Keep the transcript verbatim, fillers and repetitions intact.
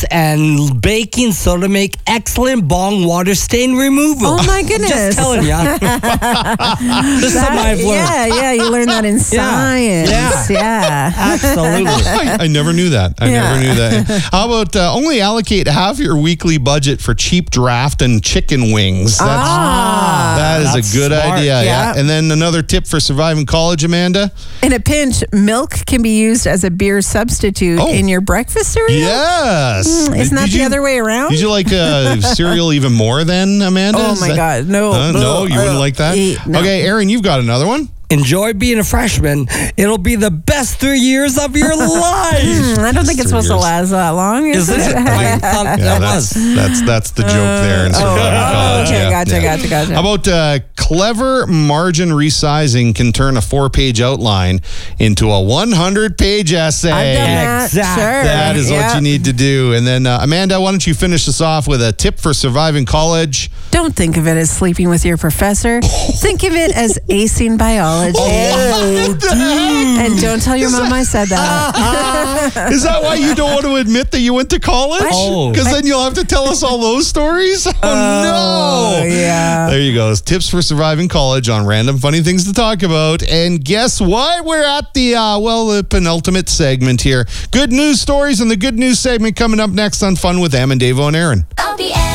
eggs and baking soda to make excellent bong water stain removal. Oh my goodness. Just telling you. This is something I've learned. Yeah, yeah, you learned that in science. Yeah. Yeah. Absolutely. I, I never knew that. I Yeah. never knew that. How about uh, only allocate half your weekly budget for cheap draft and chicken wings? That's, Ah. that is That's a good smart. idea. Yeah. Yeah. And then another tip for surviving college, Amanda? In a pinch, milk can be used as a beer substitute Oh. in your breakfast cereal. Yes. Mm, isn't that Did the you- other way around? Did you like uh, cereal even more then, Amanda? Oh Is my that- God, no. Huh? no, you wouldn't Uh, like that? eh, no. Okay, Aaron, you've got another one. Enjoy being a freshman. It'll be the best three years of your life. Hmm, I don't think it's Three supposed to years. last that long, is, Is it? I thought Yeah, that that's, was. that's that's the joke there in surviving oh, college. okay, yeah, gotcha, yeah. gotcha, gotcha. How about uh, clever margin resizing can turn a four-page outline into a one hundred page essay. I've done that. Exactly. Sure. That is what Yeah. you need to do. And then, uh, Amanda, why don't you finish us off with a tip for surviving college? Don't think of it as sleeping with your professor. Think of it as acing biology. Oh, And don't tell your mom I said that. Is that why you don't want to admit that you went to college? Oh. Because then you'll have to tell us all those stories? Oh, Oh, no. yeah. There you go. Tips for surviving college on random funny things to talk about. And guess what? We're at the, uh, well, the penultimate segment here. Good news stories and the good news segment coming up next on Fun with Em and Davo and Aaron. L P N